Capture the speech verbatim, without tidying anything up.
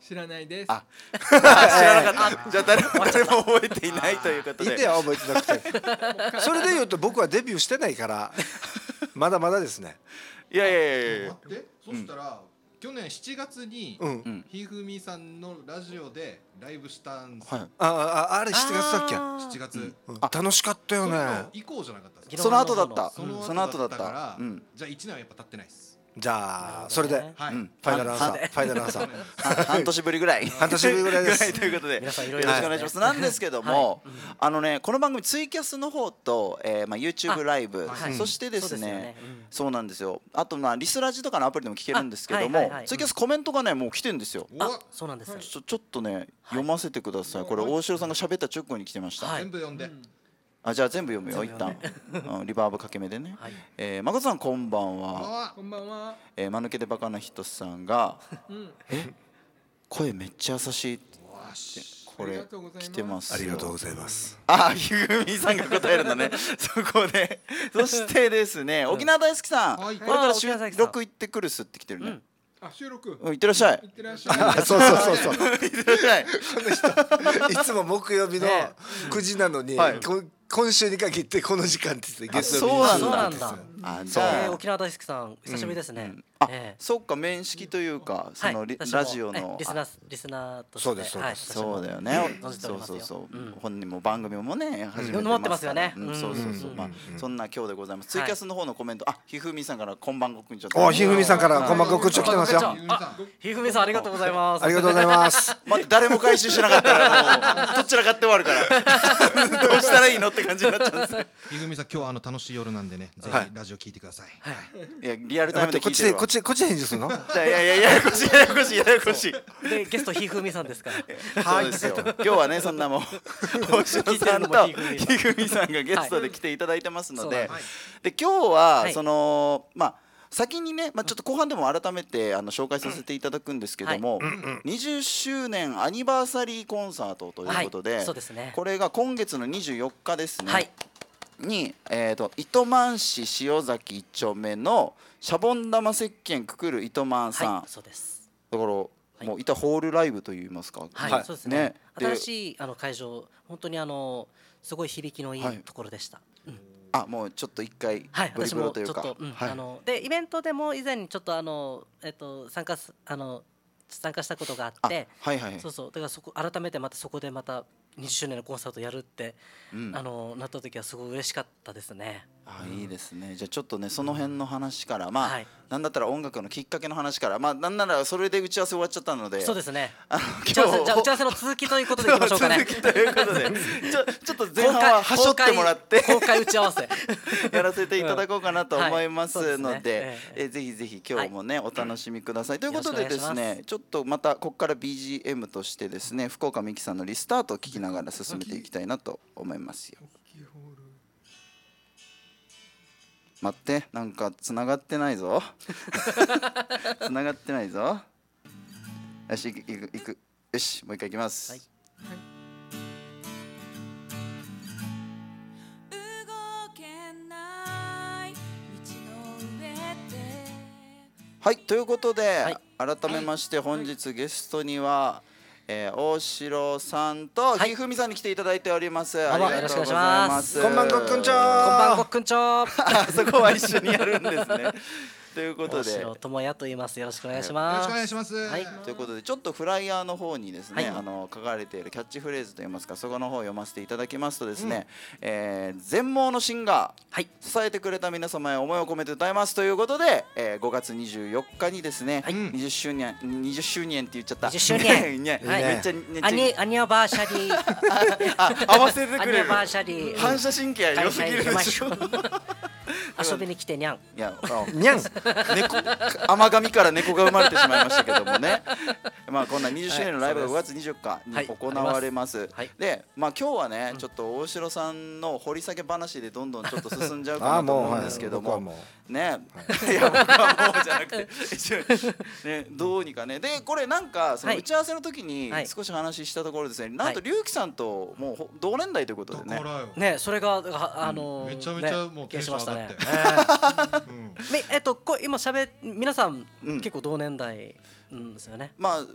知らないです。 あ、知らなかった。じゃあ誰も誰も覚えていないということで。 いいんだよ覚えてなくて。それで言うと僕はデビューしてないからまだまだですね。 いやいやいやいや。 待って、そしたら去年しちがつにひふみさんのラジオでライブしたんですよ。 あああれしちがつだっけ？ しちがつ。 楽しかったよね。 以降じゃなかったですか？ その後だった。 その後だったから、じゃあいちねんはやっぱ経ってないです。 じゃあそれでファイナルアンサーファイナルアンサー半年ぶりぐらい半年ぶりぐらいですということでよろしくお願いします。なんですけども、あのねこの番組ツイキャスの方とまあ YouTube ライブ、そしてですねそうなんですよ。あとまあリスラジとかのアプリでも聞けるんですけども、ツイキャスコメントがねもう来てるんですよ。 あ、そうなんですよ。 ちょちょっとね読ませてください。これ大城さんが喋った直後に来てました。 全部読んで。 あ、じゃあ全部読むよ一旦リバーブかけ目でね。えー、誠さんこんばんは。 こんばんは。 えー、間抜けでバカな人さんがえ声めっちゃ優しいってこれ来てます。 ありがとうございます。 あ、ひふみさんが答えるんだねそこで。そしてですね沖縄大好きさん、これから収録行ってくるすって来てるね。 あ、収録。 行ってらっしゃい。 行ってらっしゃい。 そうそうそうそう。 行ってらっしゃい。 この人いつも木曜日のくじなのに、今週に限ってこの時間って言って月曜日に。 そうなんだ。 あ、 じゃあ沖縄大好きさん久しぶりですね。 あ、そっか面識というかそのラジオのリスナーリスナーとして。 そうですそうです。 そうだよね。そうそうそう。本人も番組もね始めてますからね。そうそうそう。まあそんな今日でございます。ツイキャスの方のコメント、あ、ひふみさんからこんばんごくんちょ。 お、ひふみさんからこんばんごくんちょ来てますよ。 ひふみさんありがとうございます。 ありがとうございます。 待って誰も回収しなかったらもうどちらかって終わるからどうしたらいいのって感じになっちゃうんです。 ひふみさん今日あの楽しい夜なんでね、ぜひラジオ聞いてください。 いやリアルタイムで聞いてるわ。 こっちでこっちで返事するの？ いやいやいやややこしいややこしいややこしい。 でゲストひふみさんですから。 そうですよ。今日はねそんなもん大城さんとひふみさんがゲストで来ていただいてますので、で今日はそのまあ先にね、まあ、ちょっと後半でも改めてあの紹介させていただくんですけども、にじゅっしゅうねんアニバーサリーコンサートということで、これが今月のにじゅうよっかですねに、えーと糸満市塩崎いっ丁目のシャボン玉石鹸くくる糸満さん、 そうです。 だからもういたホールライブといいますか、 はい、そうですね。新しいあの会場、本当にあのすごい響きのいいところでした。 あ、もうちょっと一回ブリブロというか、 あのでイベントでも以前にちょっとあのえっと参加すあの参加したことがあって、 はいはい、 そうそうだからそこ改めてまたそこでまたにじゅっしゅうねんのコンサートやるって、うん、あのなった時はすごい嬉しかったですね。 あ、いいですね。じゃあちょっとねその辺の話から、まあ、はい、なんだったら音楽のきっかけの話から、まあなんならそれで打ち合わせ終わっちゃったので、 そうですね。あの今日じゃあ打ち合わせの続きということでいきましょうかね。 続きということでちょちょっと前半ははしょってもらって公開打ち合わせやらせていただこうかなと思いますので、えぜひぜひ今日もね、はい、お楽しみください。ということでですね、ちょっとまたここから ビージーエム としてですね福岡美希さんのリスタートを聞きながら進めていきたいなと思いますよ。待って、なんかつながってないぞつながってないぞ。よし、いくいくいく、よし、もう一回いきます。はい、はい、ということで、はい、改めまして本日ゲストには、えー、大城さんとひふみさんに来ていただいております。 はい、ありがとうございます。 こんばんごくんちょー。 こんばんごくんちょー。 そこは一緒にやるんですね。ということで、 大城智也と言います。よろしくお願いします。 よろしくお願いします。 はい、ということでちょっとフライヤーの方にですね、はい、あの書かれているキャッチフレーズといいますか、そこの方を読ませていただきますとですね、うん、えー、全盲のシンガー、はい、支えてくれた皆様へ思いを込めて歌いますということで、えー、ごがつにじゅうよっかにですね、はい、にじゅっしゅうねんにじゅっしゅうねんって言っちゃった。 にじゅっしゅうねん。 ね、はい、めっちゃめっちゃアニアニアバーシャリー。 あ、合わせてくれる。 アニアバーシャリー。 反射神経良すぎるでしょ。 遊びに来てにゃん。 いや、 にゃん。 猫、甘神から猫が生まれてしまいましたけどもね。まあこんなにじゅっしゅうねんのライブがごがつにじゅうよっかに行われます。で、まあ今日はね、ちょっと大城さんの掘り下げ話でどんどんちょっと進んじゃうかなと思うんですけども、ね、いや僕はもうじゃなくて、ね、どうにかね。で、これなんかその打ち合わせの時に少し話したところですね。なんと龍樹さんともう同年代ということでね。 ね、それがあのめちゃめちゃもうテンション上がって。 えっとこ今しゃべ皆さん結構同年代ですよね。 まあ